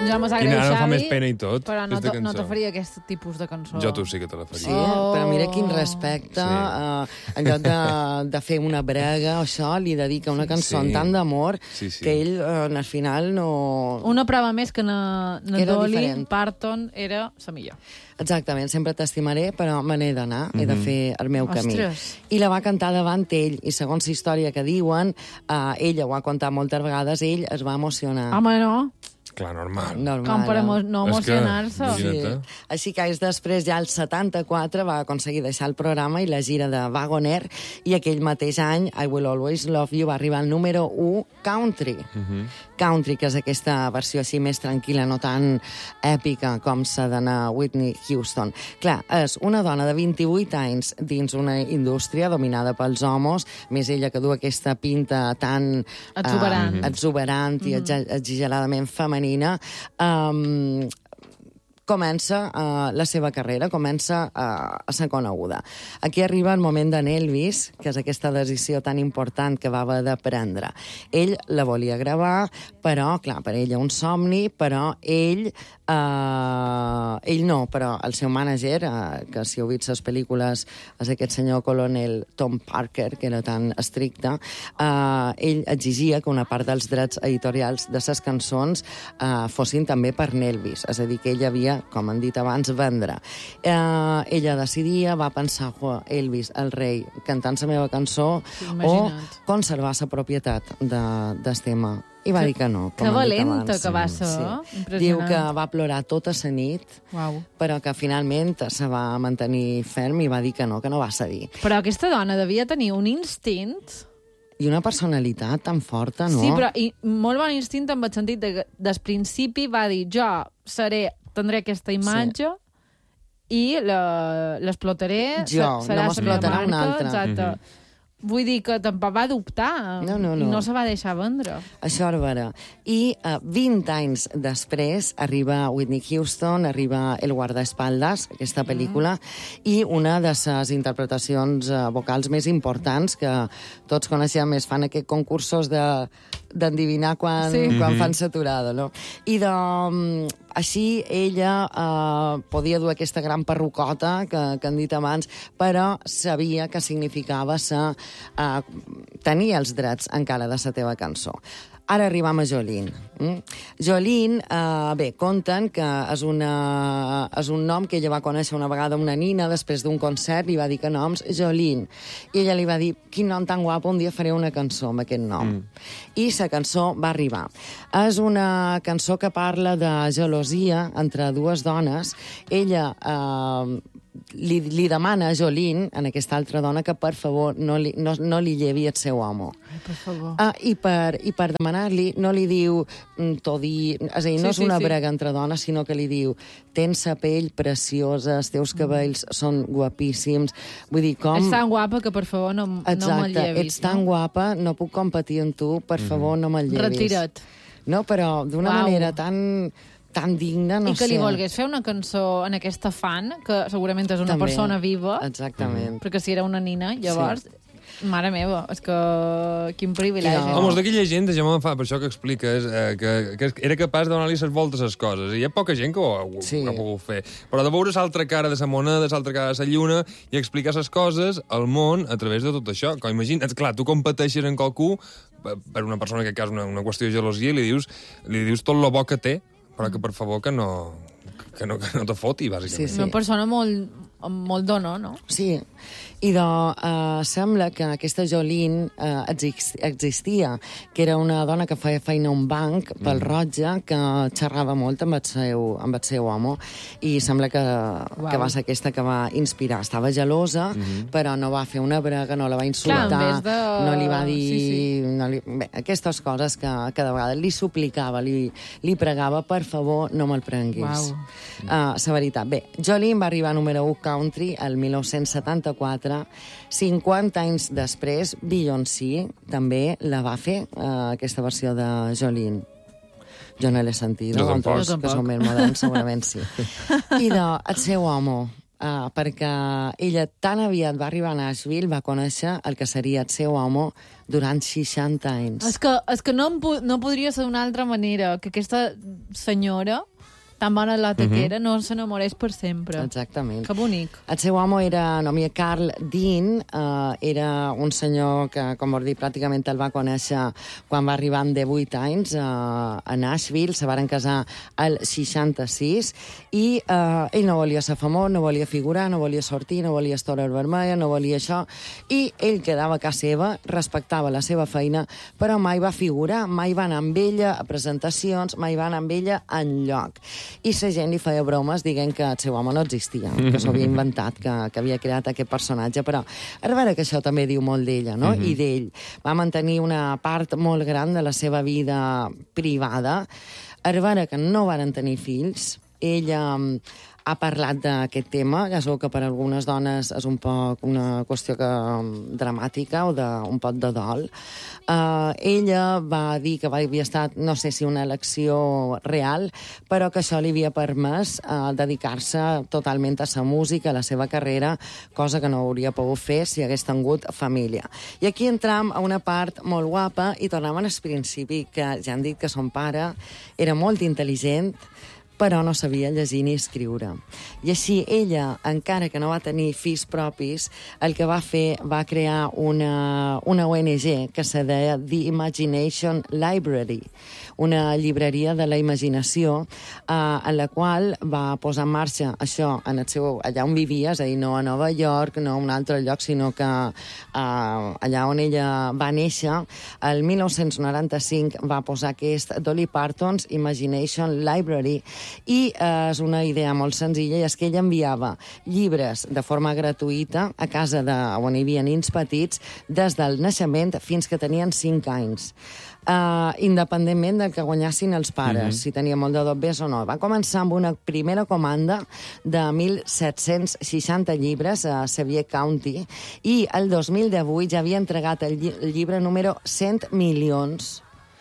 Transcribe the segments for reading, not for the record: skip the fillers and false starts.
Jo me sap greu, Ara em fa Xavi, més pena i tot, però no aquesta cançó. te faria aquest tipus de cançó. Jo tu sí que te la faria. Sí, però mira quin respecte. En lloc de fer una brega o això, li dedica una cançó amb tant d'amor que ell, al final, no... Una prova més que na Dolly Parton era la millor. Exactament, sempre t'estimaré, però me n'he d'anar, he de fer el meu camí. I la va cantar davant ell, i segons la història que diuen, ella ho ha contat moltes vegades, ell es va emocionar. Home, no. Clar, normal. Com per no emocionar-se. Sí. Així que anys després, ja el 74, va aconseguir deixar el programa i la gira de Wagoner, i aquell mateix any, I Will Always Love You, va arribar al número 1 Country. Country, que és aquesta versió així més tranquil·la, no tan èpica com la de Whitney Houston. Clar, és una dona de 28 anys dins una indústria dominada pels homes, més ella que du aquesta pinta tan exuberant i exageradament femenina, comença la seva carrera, comença a ser coneguda. Aquí arriba el moment d'en Elvis, que és aquesta decisió tan important que va haver de prendre. Ell la volia gravar, però, clar, per ella un somni, però ell no, però el seu mànager, que si heu vist les pel·lícules, és aquest senyor colonel Tom Parker, que era tan estricte, ell exigia que una part dels drets editorials de les cançons fossin també per Elvis, és a dir, que ell havia, com han dit abans, vendre. Ella decidia, va pensar, Elvis, el rei, cantant la meva cançó, o conservar la propietat del tema. I va dir que no. Que valenta que va ser. Impressionant. Diu que va plorar tota la nit, però que finalment se va mantenir ferm i va dir que no va cedir. Però aquesta dona devia tenir un instint... I una personalitat tan forta, no? Sí, però molt bon instint en el sentit que des principi va dir jo tindré aquesta imatge i l'explotaré, serà la meva marca, exacte. Vull dir que tampoc va dubtar i no se va deixar vendre. Això és vera. I 20 anys després arriba Whitney Houston, arriba El guardaespaldas, aquesta pel·lícula, i una de les interpretacions vocals més importants que tots coneixem, es fan aquests concursos d'endevinar quan fan saturada, no? I així ella podia dur aquesta gran perrucota que han dit abans, però sabia que significava tenir els drets encara de la teva cançó. Ara arribam a Jolene. Jolene, bé, conten que és un nom que ella va conèixer una vegada una nina després d'un concert, li va dir que noms Jolene. I ella li va dir, quin nom tan guapo, un dia faré una cançó amb aquest nom. I la cançó va arribar. És una cançó que parla de gelosia entre dues dones. Ella li demana a Jolene, en aquesta altra dona, que per favor no li llevi el seu home. Ai, per favor. I per demanar-li no li diu tot dir... És a dir, no és una brega entre dones, sinó que li diu tens la pell preciosa, els teus cabells són guapíssims. Vull dir, com... Ets tan guapa que, per favor, no me'l llevis. Exacte, ets tan guapa, no puc competir amb tu, per favor, no me'l llevis. Retira't. No, però d'una manera tan digna, no sé. I que li volgués fer una cançó en aquesta fan, que segurament és una persona viva. Exactament. Perquè si era una nina, llavors... Mare meva, és que quin privilegi. Home, d'aquella gent, ja me'n fa, per això que expliques, que era capaç de donar-li les voltes a les coses. I hi ha poca gent que ho ha pogut fer. Però de veure l'altra cara de la moneda, l'altra cara de la lluna, i explicar les coses al món a través de tot això. Que imagina't, clar, tu competeixes en qualcú per una persona que és una qüestió de gelosia i li dius tot lo bo que té, però que per favor que no te foti, bàsicament. Una persona molt dona, no? Sí, i sembla que aquesta Jolene existia, que era una dona que feia feina a un banc pel Rotge, que xerrava molt amb el seu home, i sembla que va ser aquesta que va inspirar. Estava gelosa, però no va fer una brega, no la va insultar, no li va dir... Bé, aquestes coses que de vegades li suplicava, li pregava, per favor, no me'l prenguis. La veritat. Bé, Jolene va arribar a número 1 country el 1974. 50 anys després, Beyoncé també la va fer, aquesta versió de Jolene. Jo no l'he sentit, jo tampoc. Que som més moderns, segurament sí. I el seu home, perquè ella tan aviat va arribar a Nashville, va conèixer el que seria el seu home durant 60 anys. És que no podria ser d'una altra manera, que aquesta senyora, tan bona lota que era, no s'enamorés per sempre. Exactament. Que bonic. El seu home era nomia Carl Dean, era un senyor que, com vos dic, pràcticament el va conèixer quan va arribar amb 18 anys a Nashville, se varen casar al 66, i ell no volia ser famós, no volia figurar, no volia sortir, no volia estora vermella, no volia això, i ell quedava a casa seva, respectava la seva feina, però mai va figurar, mai va anar amb ella a presentacions, mai va anar amb ella enlloc. I la gent li feia bromes dient que el seu home no existia, que s'ho havia inventat, que havia creat aquest personatge, però a veure que això també diu molt d'ella, no? I d'ell. Va mantenir una part molt gran de la seva vida privada, a veure que no varen tenir fills. Ella ha parlat d'aquest tema, ja sabeu que per a algunes dones és un poc una qüestió dramàtica o un poc de dol. Ella va dir que havia estat, no sé si una elecció real, però que això li havia permès dedicar-se totalment a la música, a la seva carrera, cosa que no hauria pogut fer si hagués tingut família. I aquí entram a una part molt guapa i tornem al principi, que ja han dit que son pare era molt intel·ligent, però no sabia llegir ni escriure. I així ella, encara que no va tenir fills propis, el que va fer va crear una ONG que se deia The Imagination Library, una llibreria de la imaginació, en la qual va posar en marxa això en el seu, allà on vivia, és a dir, no a Nova York, no a un altre lloc, sinó que allà on ella va néixer, el 1995 va posar aquest Dolly Parton's Imagination Library, i és una idea molt senzilla, i és que ella enviava llibres de forma gratuïta a casa on hi havia nins petits des del naixement fins que tenien 5 anys. Independentment del que guanyassin els pares, si tenia molt de dobbers o no. Va començar amb una primera comanda de 1.760 llibres a Sevier County, i el 2018 ja havia entregat el llibre número 100 milions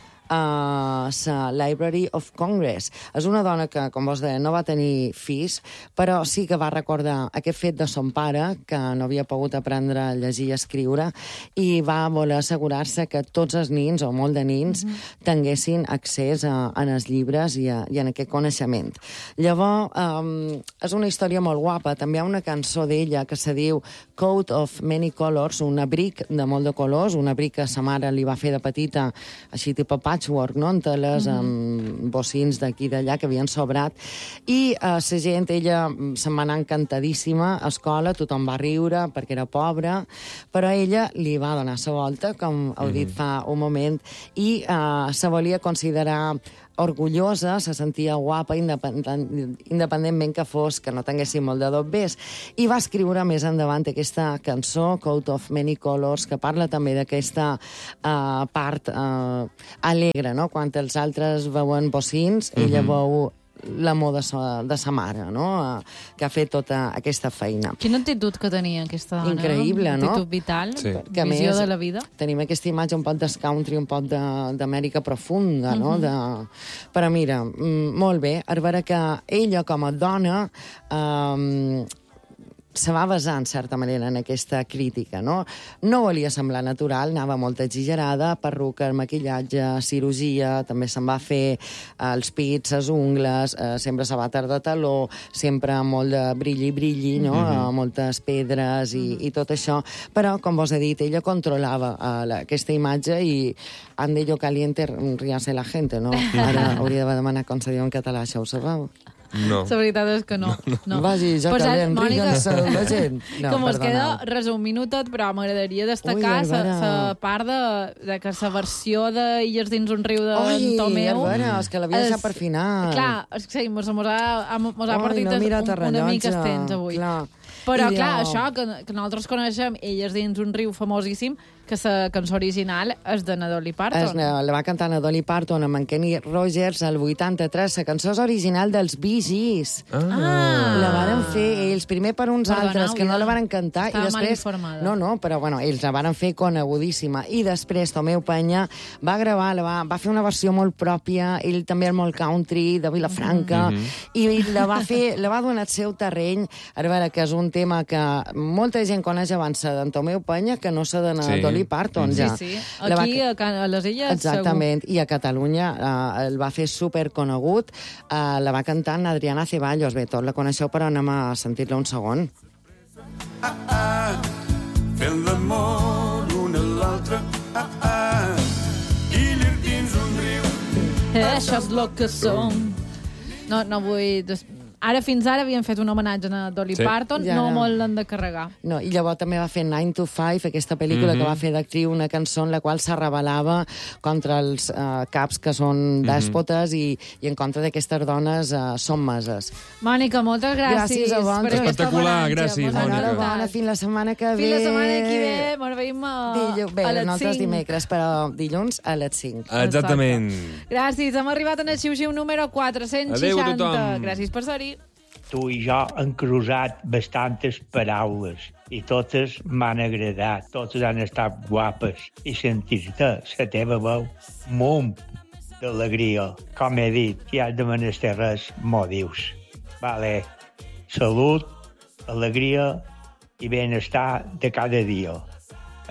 a la Library of Congress. És una dona que, com vos deia, no va tenir fills, però sí que va recordar aquest fet de son pare, que no havia pogut aprendre a llegir i escriure, i va voler assegurar-se que tots els nins, o molt de nins, tinguessin accés als llibres i en aquest coneixement. Llavors, és una història molt guapa. També hi ha una cançó d'ella que se diu Coat of Many Colors, un abric de molt de colors, un abric que sa mare li va fer de petita, així tipus patchwork, no?, en teles, amb bocins d'aquí i d'allà que havien sobrat, i la gent, ella se'n va anar encantadíssima a escola, tothom va riure perquè era pobra, però ella li va donar la volta, com heu dit fa un moment, i se volia considerar orgullosa, se sentia guapa, independentment que fos, que no tinguessin molt de dobbers. I va escriure més endavant aquesta cançó, Coat of Many Colors, que parla també d'aquesta part alegre, no? Quan els altres veuen bocins, ella veu l'amor de sa mare, no?, que ha fet tota aquesta feina. Quina actitud que tenia aquesta dona. Increïble, no? Actitud vital, sí. Visió de la vida. Tenim aquesta imatge un poc d'escountry, un poc d'Amèrica profunda, no? Però mira, molt bé, a veure que ella com a dona se va basar, en certa manera, en aquesta crítica, no? No volia semblar natural, anava molt exagerada, perruca, maquillatge, cirurgia, també se'n va fer els pits, les ungles, sempre se va tardar de taló, sempre molt de brilli, no? Moltes pedres i tot això. Però, com vos he dit, ella controlava aquesta imatge i ande yo caliente ríase la gente, no? Ara hauria de demanar com se diu en català, això ho sabeu? No. La veritat és que no. Vagi, jo calent, ríguense la gent. No, com es queda resumint-ho tot, però m'agradaria destacar la part de que la versió d'Illes dins un riu de Tomeu... Oi, és que l'havia deixat per final. Clar, sí, mos ha partit una mica estens avui. Però, clar, això, que nosaltres coneixem Illes dins un riu famosíssim, que la cançó original és de Dolly Parton. La va cantar Dolly Parton amb en Kenny Rogers al 83. La cançó és original dels Bee Gees. La varen fer ells, primer per uns altres, que no la varen cantar. Estava i després, mal informada. No, però bueno, ells la varen fer conegudíssima. I després Tomeu Penya va gravar, va fer una versió molt pròpia, ell també és molt country, de Vilafranca, i la va donar al seu terreny. A veure, que és un tema que molta gent coneix abans d'en Tomeu Penya, que no s'ha d'anar Dolly Parton, ja. Sí. Aquí, a les Illes, exactament. segur. I a Catalunya el va fer superconegut. La va cantar Adriana Ceballos. Bé, tot la coneixeu, però anem a sentir-la un segon. Fent l'amor una a l'altra, i lir dins un riu. Això és lo que som. No vull... Ara, fins ara, havien fet un homenatge a Dolly Parton, no molt l'han de carregar. No, i llavors també va fer 9 to 5, aquesta pel·lícula que va fer d'actriu, una cançó en la qual se rebel·lava contra els caps que són dèspotes i en contra d'aquestes dones sotmeses. Mònica, moltes gràcies. Gràcies a vosaltres. Espectacular, gràcies, Mònica. Bona, fins la setmana que ve. Fins la setmana que ve, ens veiem a les 5. Nosaltres dimecres, però dilluns a les 5. Exactament. Gràcies, hem arribat en el xiu-xiu número 460. Adéu a tothom. Gràcies per ser-hi. Tu i jo hem cruzat bastantes paraules i totes m'han agradat, totes han estat guapes i sentir-te, la teva veu, molt d'alegria. Com he dit, si has de menester res, m'ho dius. Vale. Salut, alegria i benestar de cada dia.